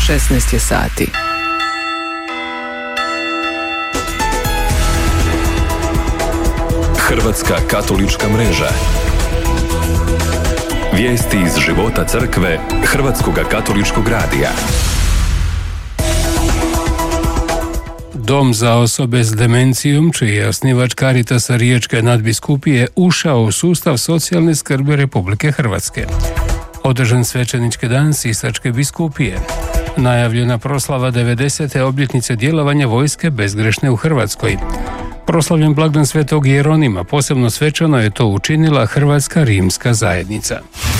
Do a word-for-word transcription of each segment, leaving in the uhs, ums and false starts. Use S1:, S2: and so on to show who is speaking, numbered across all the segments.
S1: šesnaest je sati.
S2: Hrvatska katolička mreža. Vijesti iz života crkve Hrvatskog katoličkog radija.
S3: Dom za osobe s demencijom, čiji je osnivač Caritasa Riječke nadbiskupije, ušao u sustav socijalne skrbi Republike Hrvatske. Održan svećenički dan Sisačke biskupije. Najavljena proslava devedesete obljetnice djelovanja vojske bezgrešne u Hrvatskoj. Proslavljen blagdan Svetog Jeronima, posebno svečano je to učinila Hrvatska rimska zajednica.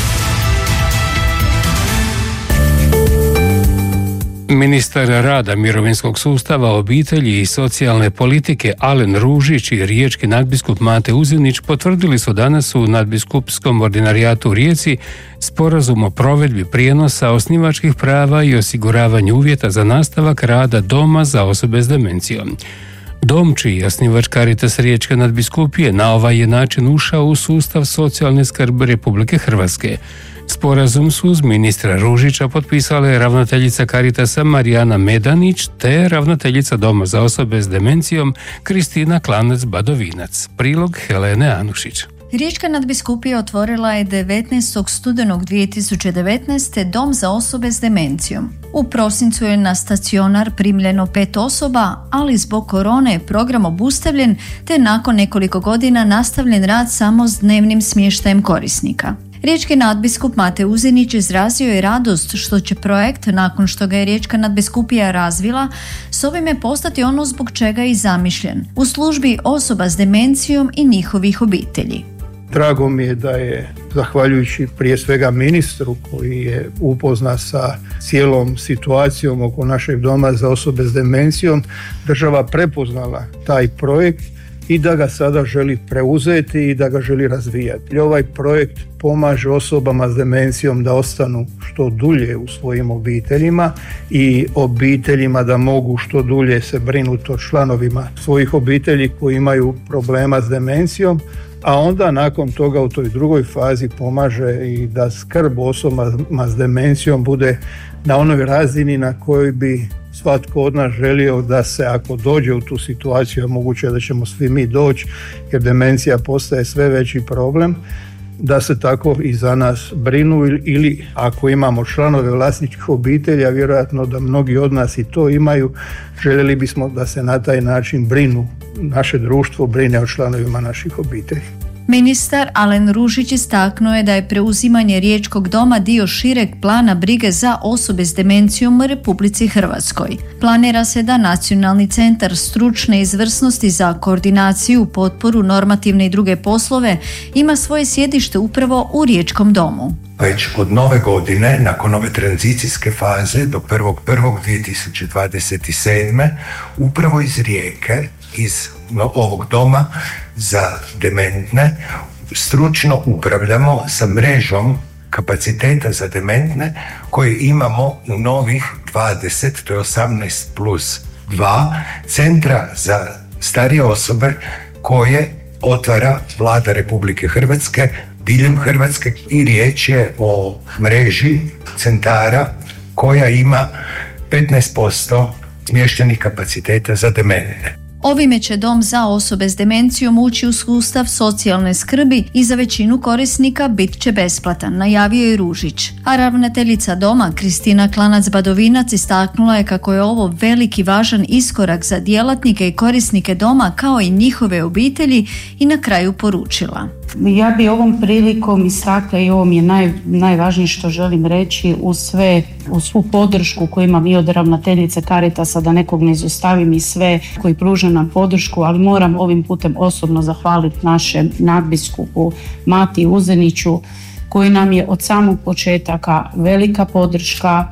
S3: Ministar rada, mirovinskog sustava, obitelji i socijalne politike Alen Ružić i riječki nadbiskup Mate Uzinić potvrdili su danas u nadbiskupskom ordinarijatu u Rijeci sporazum o provedbi prijenosa osnivačkih prava i osiguravanju uvjeta za nastavak rada Doma za osobe s demencijom. Dom, čiji je osnivač Caritas Riječke nadbiskupije, na ovaj je način ušao u sustav socijalne skrbi Republike Hrvatske. Sporazum su uz ministra Ružića potpisale ravnateljica Caritasa Marijana Medanić te ravnateljica Doma za osobe s demencijom Kristina Klanac-Badovinac. Prilog Helene Anušić.
S4: Riječka nadbiskupija otvorila je devetnaestog studenog dvije tisuće devetnaeste Dom za osobe s demencijom. U prosincu je na stacionar primljeno pet osoba, ali zbog korone je program obustavljen te nakon nekoliko godina nastavljen rad samo s dnevnim smještajem korisnika. Riječki nadbiskup Mate Uzinić izrazio je radost što će projekt, nakon što ga je Riječka nadbiskupija razvila, s ovime postati ono zbog čega je i zamišljen, u službi osoba s demencijom i njihovih obitelji.
S5: Drago mi je da je, zahvaljujući prije svega ministru koji je upoznat sa cijelom situacijom oko našeg Doma za osobe s demencijom, država prepoznala taj projekt i da ga sada želi preuzeti i da ga želi razvijati. Ovaj projekt pomaže osobama s demencijom da ostanu što dulje u svojim obiteljima i obiteljima da mogu što dulje se brinuti o članovima svojih obitelji koji imaju problema s demencijom, a onda nakon toga u toj drugoj fazi pomaže i da skrb osobama s demencijom bude na onoj razini na kojoj bi svatko od nas želio da se, ako dođe u tu situaciju, a moguće da ćemo svi mi doći jer demencija postaje sve veći problem, da se tako i za nas brinu ili ako imamo članove vlasničkih obitelji, a vjerojatno da mnogi od nas i to imaju, željeli bismo da se na taj način brinu, naše društvo brine o članovima naših obitelji.
S4: Ministar Alen Ružić istaknuo je da je preuzimanje Riječkog doma dio šireg plana brige za osobe s demencijom u Republici Hrvatskoj. Planira se da Nacionalni centar stručne izvrsnosti za koordinaciju, potporu, normativne i druge poslove ima svoje sjedište upravo u Riječkom domu.
S6: Već od nove godine, nakon ove tranzicijske faze do prvog prvog dvije tisuće dvadeset sedme. upravo iz Rijeke, iz ovog doma za dementne, stručno upravljamo sa mrežom kapaciteta za dementne koje imamo u novih dvadeset, to je osamnaest plus dva, centra za starije osobe koje otvara Vlada Republike Hrvatske diljem Hrvatske i riječ je o mreži centara koja ima petnaest posto smještenih kapaciteta za dementne.
S4: Ovime će Dom za osobe s demencijom ući u sustav socijalne skrbi i za većinu korisnika bit će besplatan, najavio je Ružić. A ravnateljica doma Kristina Klanac-Badovinac istaknula je kako je ovo veliki važan iskorak za djelatnike i korisnike doma kao i njihove obitelji i na kraju poručila.
S7: Ja bi ovom prilikom istakla i ovo mi je naj, najvažnije što želim reći u sve, u svu podršku koju imam i od ravnateljice Caritasa, da nekog ne izostavim i sve koji pruža nam podršku, ali moram ovim putem osobno zahvaliti našem nadbiskupu Mati Uziniću koji nam je od samog početaka velika podrška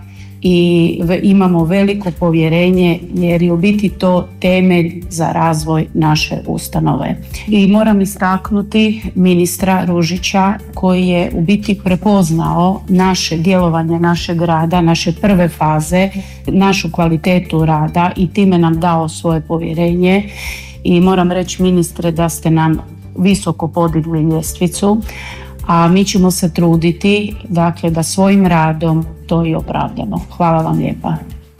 S7: i imamo veliko povjerenje jer je u biti to temelj za razvoj naše ustanove. I moram istaknuti ministra Ružića koji je u biti prepoznao naše djelovanje našeg rada, naše prve faze, našu kvalitetu rada i time nam dao svoje povjerenje. I moram reći, ministre, da ste nam visoko podigli ljestvicu, a mi ćemo se truditi, dakle, da svojim radom to i opravdamo. Hvala vam lijepa.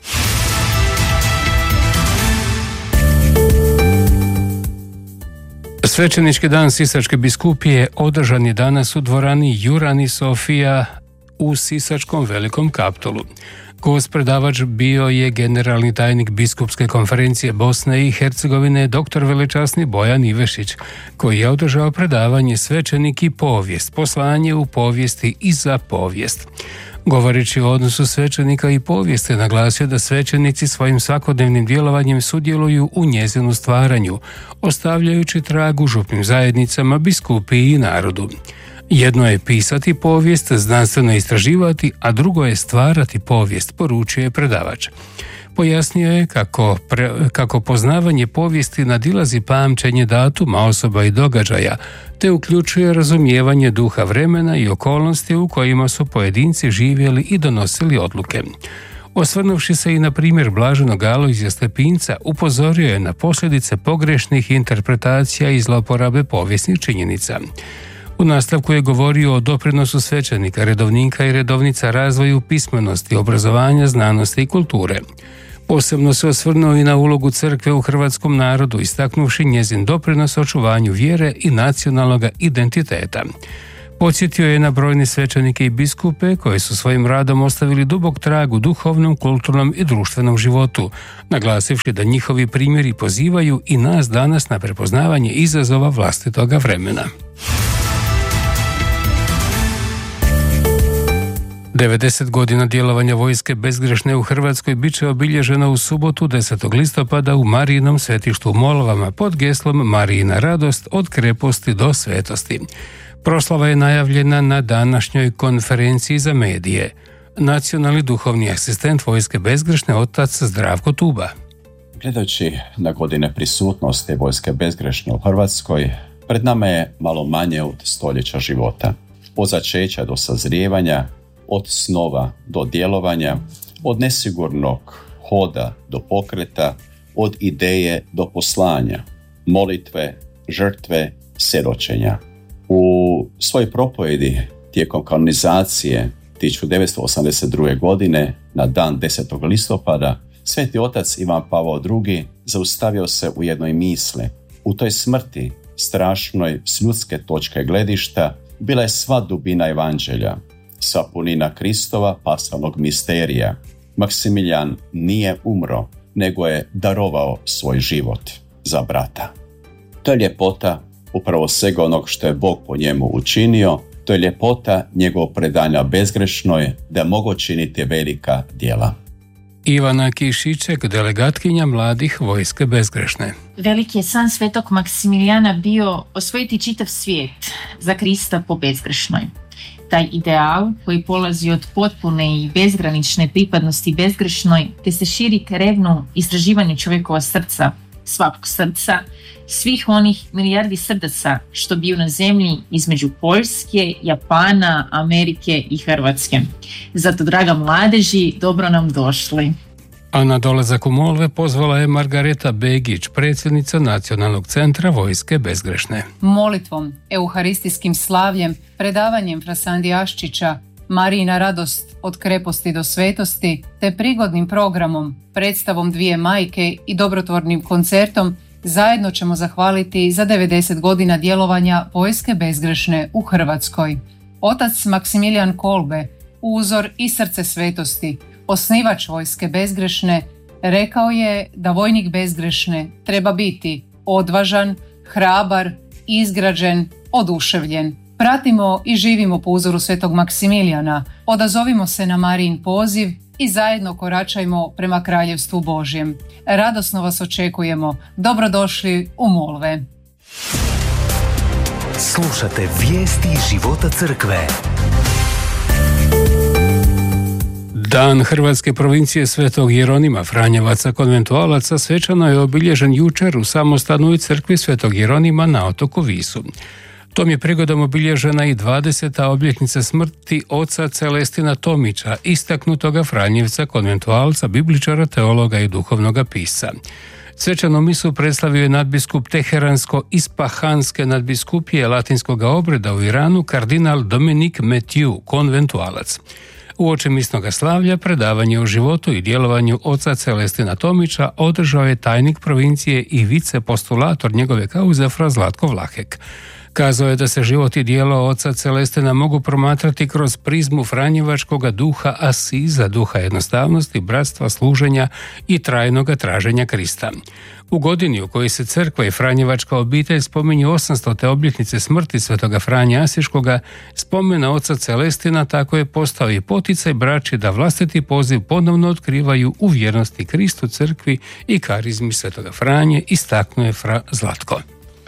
S3: Svećenički dan Sisačke biskupije održan je danas u dvorani Jurani Sofija u Sisačkom Velikom Kaptolu. Gost predavač bio je generalni tajnik Biskupske konferencije Bosne i Hercegovine doktor velečasni Bojan Ivešić, koji je održao predavanje Svećenik i povijest, poslanje u povijesti i za povijest. Govoreći o odnosu svećenika i povijesti, naglasio da svećenici svojim svakodnevnim djelovanjem sudjeluju u njezinu stvaranju, ostavljajući trag u župnim zajednicama, biskupiji i narodu. Jedno je pisati povijest, znanstveno istraživati, a drugo je stvarati povijest, poručio je predavač. Pojasnio je kako, pre, kako poznavanje povijesti nadilazi pamćenje datuma, osoba i događaja, te uključuje razumijevanje duha vremena i okolnosti u kojima su pojedinci živjeli i donosili odluke. Osvrnuvši se i na primjer blaženog Alojzija Stepinca, upozorio je na posljedice pogrešnih interpretacija i zloporabe povijesnih činjenica. U nastavku je govorio o doprinosu svećenika, redovnika i redovnica razvoju pismenosti, obrazovanja, znanosti i kulture. Posebno se osvrnuo i na ulogu crkve u hrvatskom narodu, istaknuvši njezin doprinos očuvanju vjere i nacionalnog identiteta. Podsjetio je na brojne svećenike i biskupe koji su svojim radom ostavili dubok trag u duhovnom, kulturnom i društvenom životu, naglasivši da njihovi primjeri pozivaju i nas danas na prepoznavanje izazova vlastitoga vremena. devedeset godina djelovanja vojske bezgrešne u Hrvatskoj bit će obilježeno u subotu desetog listopada u Marijinom svetištu u Molovama pod geslom Marijina radost od kreposti do svetosti. Proslava je najavljena na današnjoj konferenciji za medije. Nacionalni duhovni asistent vojske bezgrešne otac Zdravko Tuba.
S1: Gledajući na godine prisutnosti vojske bezgrešne u Hrvatskoj, pred nama je malo manje od stoljeća života. Od začeća do sazrijevanja, od snova do djelovanja, od nesigurnog hoda do pokreta, od ideje do poslanja, molitve, žrtve, svjedočenja. U svojoj propovjedi tijekom kanonizacije tisuću devetsto osamdeset druge. godine na dan desetog listopada Sveti otac Ivan Pavao drugi. zaustavio se u jednoj misli. U toj smrti, strašnoj s ljudske točke gledišta, bila je sva dubina evanđelja, sva punina Kristova paschalnog misterija. Maksimilijan nije umro, nego je darovao svoj život za brata. To je ljepota upravo svega onog što je Bog po njemu učinio, to je ljepota njegovog predanja bezgrešnoj da mogu činiti velika djela.
S3: Ivana Kišiček, delegatkinja mladih vojske bezgrešne.
S8: Veliki je san svetog Maksimilijana bio osvojiti čitav svijet za Krista po bezgrešnoj. Taj ideal koji polazi od potpune i bezgranične pripadnosti bezgrešnoj te se širi k revnom istraživanju čovjekova srca, svakog srca, svih onih milijardi srdaca što biju na zemlji između Poljske, Japana, Amerike i Hrvatske. Zato, draga mladeži, dobro nam došli.
S3: A na dolazak u Molve pozvala je Margareta Begić, predsjednica Nacionalnog centra vojske bezgrešne.
S9: Molitvom, euharistijskim slavljem, predavanjem Frasandi Aščića, Marijina radost od kreposti do svetosti, te prigodnim programom, predstavom Dvije majke i dobrotvornim koncertom, zajedno ćemo zahvaliti za devedeset godina djelovanja vojske bezgrešne u Hrvatskoj. Otac Maksimilijan Kolbe, uzor i srce svetosti, osnivač vojske bezgrešne, rekao je da vojnik bezgrešne treba biti odvažan, hrabar, izgrađen, oduševljen. Pratimo i živimo po uzoru svetog Maksimilijana, odazovimo se na Marijin poziv i zajedno koračajmo prema Kraljevstvu Božjem. Radosno vas očekujemo. Dobrodošli u Molve.
S10: Slušate vijesti života crkve.
S3: Dan Hrvatske provincije Svetog Jeronima Franjevaca konventualaca svečano je obilježen jučer u samostanoj crkvi Svetog Jeronima na otoku Visu. Tom je prigodom obilježena i dvadeseta obljetnica smrti oca Celestina Tomića, istaknutoga Franjevca, konventualca, bibličara, teologa i duhovnoga pisca. Svečanu misu predstavio je nadbiskup Teheransko-Ispahanske nadbiskupije latinskog obreda u Iranu kardinal Dominik Mathieu, konventualac. Uoči misnoga slavlja predavanje o životu i djelovanju oca Celestina Tomića održao je tajnik provincije i vicepostulator njegove kauze fra Zlatko Vlahek. Kazao je da se život i djelo oca Celestina mogu promatrati kroz prizmu franjevačkoga duha asiza, duha jednostavnosti, bratstva, služenja i trajnoga traženja Krista. U godini u kojoj se crkva i franjevačka obitelj spominju osamstote obljetnice smrti svetoga Franje Asiškoga, spomena oca Celestina tako je postao i poticaj braći da vlastiti poziv ponovno otkrivaju u vjernosti Kristu, crkvi i karizmi svetoga Franje, istaknuo je fra Zlatko.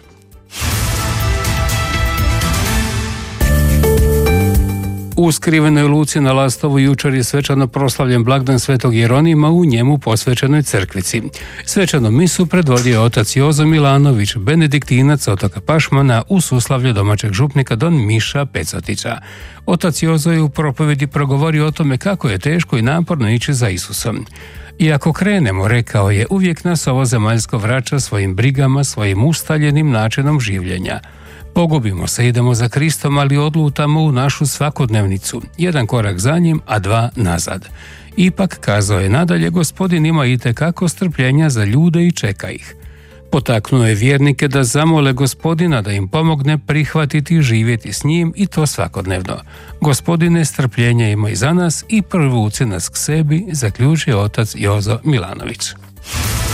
S3: U skrivenoj luci na Lastovu jučer je svečano proslavljen blagdan svetog Jeronima u njemu posvećenoj crkvici. Svečanu misu predvodio otac Jozo Milanović, benediktinac otoka Pašmana, u suslavlju domaćeg župnika don Miša Pecotića. Otac Jozo je u propovjedi progovorio o tome kako je teško i naporno ići za Isusom. I ako krenemo, rekao je, uvijek nas ovo zemaljsko vraća svojim brigama, svojim ustaljenim načinom življenja. Pogubimo se, idemo za Kristom, ali odlutamo u našu svakodnevnicu. Jedan korak za njim, a dva nazad. Ipak, kazao je nadalje, Gospodin ima itekako strpljenja za ljude i čeka ih. Potaknuo je vjernike da zamole Gospodina da im pomogne prihvatiti i živjeti s njim, i to svakodnevno. Gospodine, strpljenja ima i za nas i privuci nas k sebi, zaključio otac Jozo Milanović.